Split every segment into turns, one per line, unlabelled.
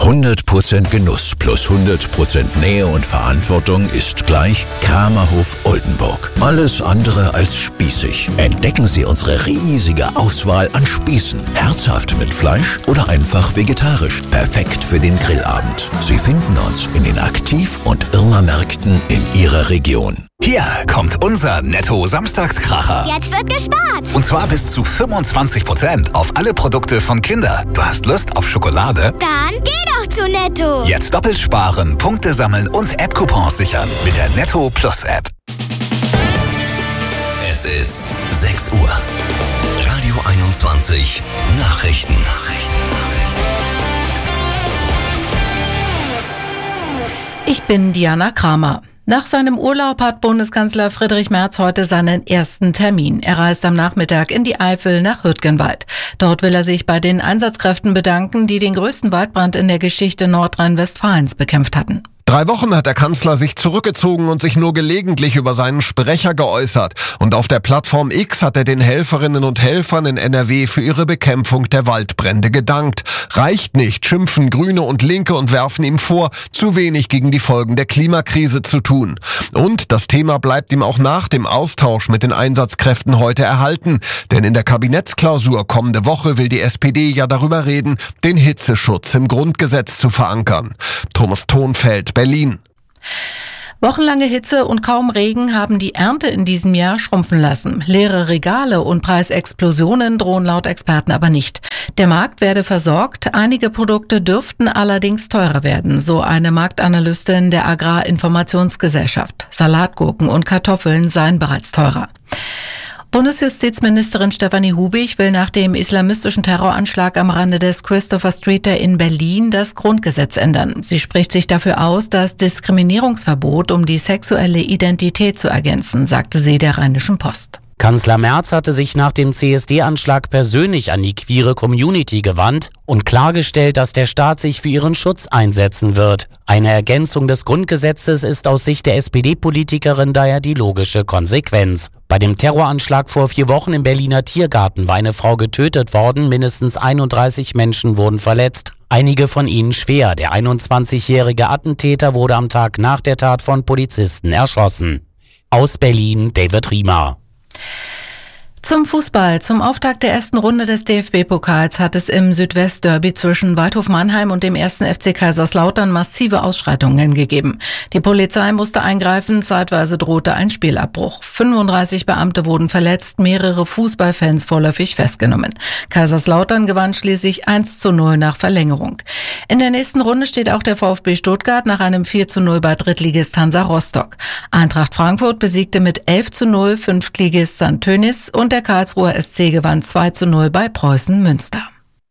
100% Genuss plus 100% Nähe und Verantwortung ist gleich Kramerhof Oldenburg. Alles andere als spießig. Entdecken Sie unsere riesige Auswahl an Spießen. Herzhaft mit Fleisch oder einfach vegetarisch. Perfekt für den Grillabend. Sie finden uns in den Aktiv- und Irma-Märkten in Ihrer Region.
Hier kommt unser Netto-Samstagskracher.
Jetzt wird gespart.
Und zwar bis zu 25% auf alle Produkte von Kinder. Du hast Lust auf Schokolade?
Dann geh doch zu Netto.
Jetzt doppelt sparen, Punkte sammeln und App-Coupons sichern mit der Netto Plus App.
Es ist 6 Uhr. Radio 21 Nachrichten.
Ich bin Diana Kramer. Nach seinem Urlaub hat Bundeskanzler Friedrich Merz heute seinen ersten Termin. Er reist am Nachmittag in die Eifel nach Hürtgenwald. Dort will er sich bei den Einsatzkräften bedanken, die den größten Waldbrand in der Geschichte Nordrhein-Westfalens bekämpft hatten.
3 Wochen hat der Kanzler sich zurückgezogen und sich nur gelegentlich über seinen Sprecher geäußert. Und auf der Plattform X hat er den Helferinnen und Helfern in NRW für ihre Bekämpfung der Waldbrände gedankt. Reicht nicht, schimpfen Grüne und Linke und werfen ihm vor, zu wenig gegen die Folgen der Klimakrise zu tun. Und das Thema bleibt ihm auch nach dem Austausch mit den Einsatzkräften heute erhalten. Denn in der Kabinettsklausur kommende Woche will die SPD ja darüber reden, den Hitzeschutz im Grundgesetz zu verankern. Thomas Thonfeld, Berlin.
Wochenlange Hitze und kaum Regen haben die Ernte in diesem Jahr schrumpfen lassen. Leere Regale und Preisexplosionen drohen laut Experten aber nicht. Der Markt werde versorgt, einige Produkte dürften allerdings teurer werden, so eine Marktanalystin der Agrarinformationsgesellschaft. Salatgurken und Kartoffeln seien bereits teurer. Bundesjustizministerin Stefanie Hubig will nach dem islamistischen Terroranschlag am Rande des Christopher Street Day in Berlin das Grundgesetz ändern. Sie spricht sich dafür aus, das Diskriminierungsverbot um die sexuelle Identität zu ergänzen, sagte sie der Rheinischen Post.
Kanzler Merz hatte sich nach dem CSD-Anschlag persönlich an die queere Community gewandt und klargestellt, dass der Staat sich für ihren Schutz einsetzen wird. Eine Ergänzung des Grundgesetzes ist aus Sicht der SPD-Politikerin daher die logische Konsequenz. Bei dem Terroranschlag vor 4 Wochen im Berliner Tiergarten war eine Frau getötet worden, mindestens 31 Menschen wurden verletzt. Einige von ihnen schwer. Der 21-jährige Attentäter wurde am Tag nach der Tat von Polizisten erschossen. Aus Berlin, David Riemer.
Zum Fußball. Zum Auftakt der ersten Runde des DFB-Pokals hat es im Südwest-Derby zwischen Waldhof Mannheim und dem 1. FC Kaiserslautern massive Ausschreitungen gegeben. Die Polizei musste eingreifen, zeitweise drohte ein Spielabbruch. 35 Beamte wurden verletzt, mehrere Fußballfans vorläufig festgenommen. Kaiserslautern gewann schließlich 1:0 nach Verlängerung. In der nächsten Runde steht auch der VfB Stuttgart nach einem 4:0 bei Drittligist Hansa Rostock. Eintracht Frankfurt besiegte mit 11:0 Fünftligist St. Tönnies und der Karlsruher SC gewann 2:0 bei Preußen Münster.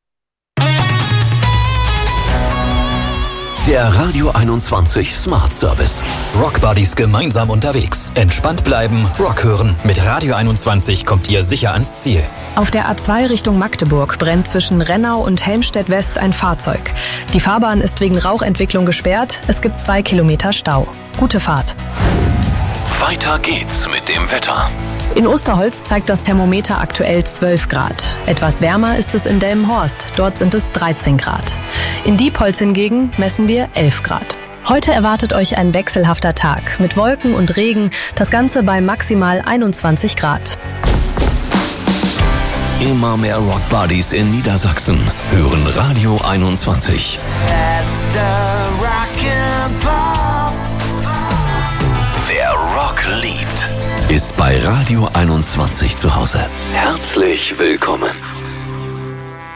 Der Radio 21 Smart Service. Rock Buddies gemeinsam unterwegs. Entspannt bleiben, Rock hören. Mit Radio 21 kommt ihr sicher ans Ziel.
Auf der A2 Richtung Magdeburg brennt zwischen Rennau und Helmstedt West ein Fahrzeug. Die Fahrbahn ist wegen Rauchentwicklung gesperrt. Es gibt 2 Kilometer Stau. Gute Fahrt.
Weiter geht's mit dem Wetter.
In Osterholz zeigt das Thermometer aktuell 12 Grad. Etwas wärmer ist es in Delmenhorst. Dort sind es 13 Grad. In Diepholz hingegen messen wir 11 Grad. Heute erwartet euch ein wechselhafter Tag mit Wolken und Regen. Das Ganze bei maximal 21 Grad.
Immer mehr Rock Buddies in Niedersachsen hören Radio 21. Wer Rock liebt, ist bei Radio 21 zu Hause. Herzlich willkommen.